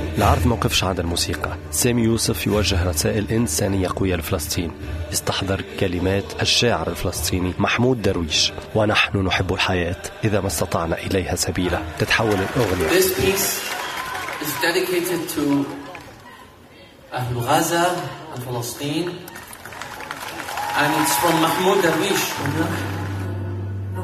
لعرض موقف شعب الموسيقى، سامي يوسف يوجه رسائل إنسانية قوية لفلسطين، يستحضر كلمات الشاعر الفلسطيني محمود درويش: ونحن نحب الحياة إذا ما استطعنا إليها سبيلا. تتحول الأغنية. This piece is dedicated to أهل غزة and Palestine, and it's from Mahmoud Darwish.